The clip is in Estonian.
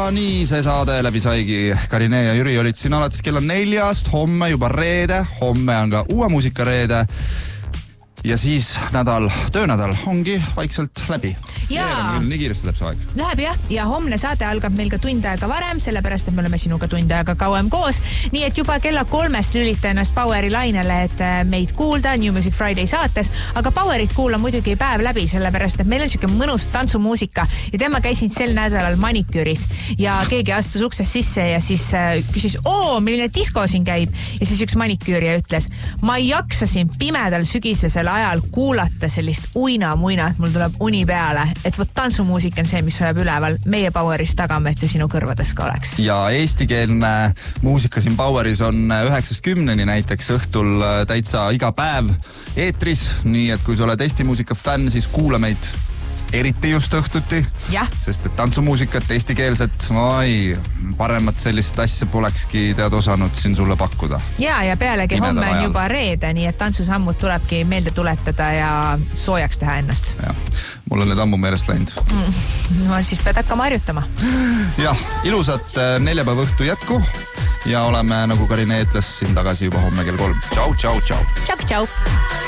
nii see saade läbi saigi. Karine ja Jüri olid siin alates kella 4, homme juba reede, homme on ka uue muusika reede. Ja siis töönädal ongi vaikselt läbi. Nii kiiresti läheb see aeg. Läheb jah, ja homne saade algab meil ka tund aega varem, sellepärast et me oleme sinuga tund aega kauem koos. Nii et juba kella 3 lülita ennast Poweri lainele, et meid kuulda New Music Friday saates. Aga Powerit kuula muidugi päev läbi, sellepärast et meil on siuke mõnus tantsumuusika. Ja tema käisin sel nädalal maniküüris ja keegi astus uksest sisse ja siis küsis, milline disko siin käib. Ja siis üks maniküüri ütles, ma ei jaksa siin pimedal sügisesel ajal kuulata sellist uina-muina, et mul tuleb uni peale. Et võt tantsumuusik on see, mis hoiab üleval. Meie Poweris tagame, et see sinu kõrvades ka oleks. Ja eestikeelne muusika siin Poweris on 9-10 näiteks õhtul täitsa iga päev eetris. Nii et kui sa oled Eesti muusika fänn, siis kuula meid eriti just õhtuti. Sest et tantsumuusikat, eestikeelset, paremat sellist asja polekski tead osanud siin sulle pakkuda. Ja pealegi homme on juba reede, nii et tantsusammud tulebki meelde tuletada ja soojaks teha ennast. Mul on need ammu meelest läinud. No siis pead hakkama harjutama. Ilusat neljapäeva õhtu jätku ja oleme, nagu Karine ütles, siin tagasi juba homme kell 3. Tšau. Tšau.